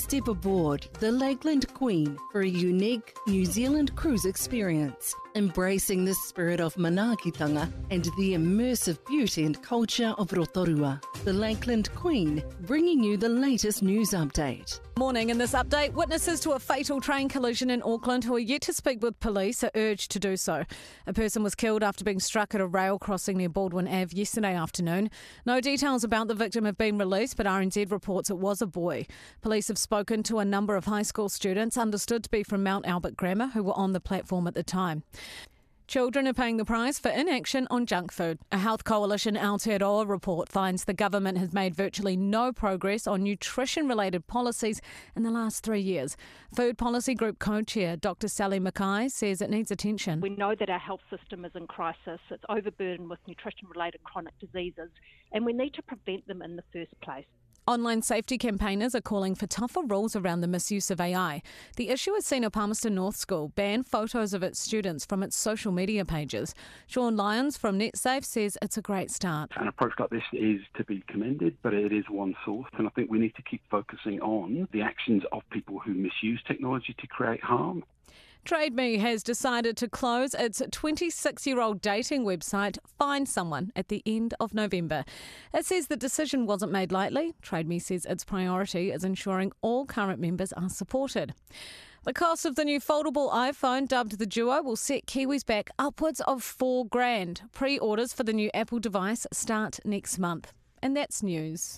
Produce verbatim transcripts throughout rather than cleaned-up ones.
Step aboard the Lakeland Queen for a unique New Zealand cruise experience, embracing the spirit of manaakitanga and the immersive beauty and culture of Rotorua. The Lakeland Queen, bringing you the latest news update. Morning. In this update, witnesses to a fatal train collision in Auckland who are yet to speak with police are urged to do so. A person was killed after being struck at a rail crossing near Baldwin Avenue yesterday afternoon. No details about the victim have been released, but R N Z reports it was a boy. Police have spoken to a number of high school students, understood to be from Mount Albert Grammar, who were on the platform at the time. Children are paying the price for inaction on junk food. A Health Coalition Aotearoa report finds the government has made virtually no progress on nutrition-related policies in the last three years. Food Policy Group co-chair Doctor Sally Mackay says it needs attention. We know that our health system is in crisis. It's overburdened with nutrition-related chronic diseases, and we need to prevent them in the first place. Online safety campaigners are calling for tougher rules around the misuse of A I. The issue has seen a Palmerston North school ban photos of its students from its social media pages. Sean Lyons from NetSafe says it's a great start. An approach like this is to be commended, but it is one source, and I think we need to keep focusing on the actions of people who misuse technology to create harm. Trade Me has decided to close its twenty-six-year-old dating website, Find Someone, at the end of November. It says the decision wasn't made lightly. Trade Me says its priority is ensuring all current members are supported. The cost of the new foldable iPhone, dubbed the Duo, will set Kiwis back upwards of four grand. Pre-orders for the new Apple device start next month. And that's news.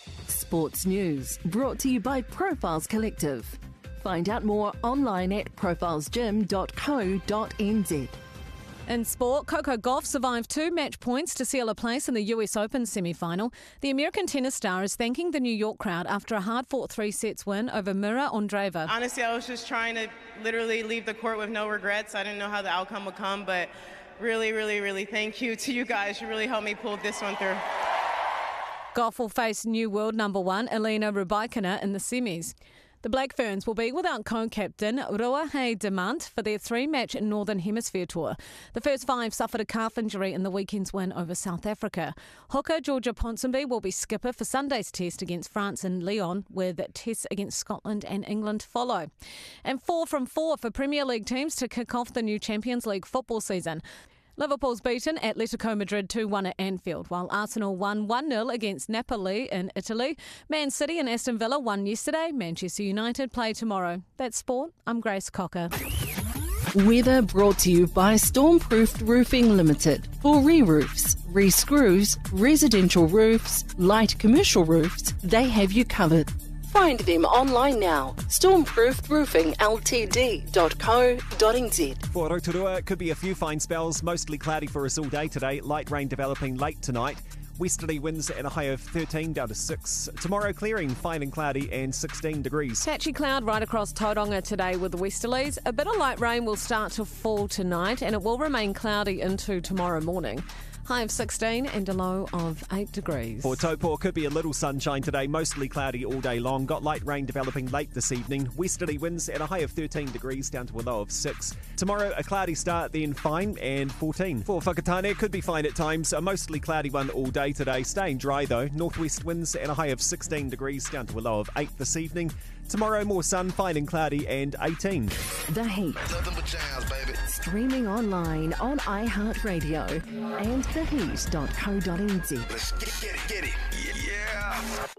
Sports news, brought to you by Profiles Collective. Find out more online at profiles gym dot co dot n z. In sport, Coco Gauff survived two match points to seal a place in the U S Open semi-final. The American tennis star is thanking the New York crowd after a hard-fought three sets win over Mira Andreeva. Honestly, I was just trying to literally leave the court with no regrets. I didn't know how the outcome would come, but really, really, really thank you to you guys. You really helped me pull this one through. Gauff will face new world number one, Elena Rybakina, in the semis. The Black Ferns will be without co-captain Ruahei Demant for their three-match Northern Hemisphere tour. The first five suffered a calf injury in the weekend's win over South Africa. Hooker Georgia Ponsonby will be skipper for Sunday's test against France in Lyon, with tests against Scotland and England follow. And four from four for Premier League teams to kick off the new Champions League football season. Liverpool's beaten Atletico Madrid two one at Anfield, while Arsenal won one nil against Napoli in Italy. Man City and Aston Villa won yesterday. Manchester United play tomorrow. That's sport. I'm Grace Cocker. Weather brought to you by Stormproofed Roofing Limited. For re-roofs, re-screws, residential roofs, light commercial roofs, they have you covered. Find them online now. stormproofed roofing l t d dot co dot n z. For Rotorua, it could be a few fine spells, mostly cloudy for us all day today. Light rain developing late tonight. Westerly winds at a high of thirteen down to six. Tomorrow clearing, fine and cloudy and sixteen degrees. Patchy cloud right across Tauranga today with the westerlies. A bit of light rain will start to fall tonight and it will remain cloudy into tomorrow morning. High of sixteen and a low of eight degrees. For Taupo, could be a little sunshine today, mostly cloudy all day long. Got light rain developing late this evening. Westerly winds at a high of thirteen degrees down to a low of six. Tomorrow, a cloudy start, then fine and fourteen. For Whakatane, could be fine at times. A mostly cloudy one all day today. Staying dry though. Northwest winds at a high of sixteen degrees down to a low of eight this evening. Tomorrow, more sun, fine and cloudy, and eighteen. The Heat. Nothing but jams, baby. Streaming online on iHeartRadio and the heat dot co dot n z. Let's get, get it, get it. Yeah.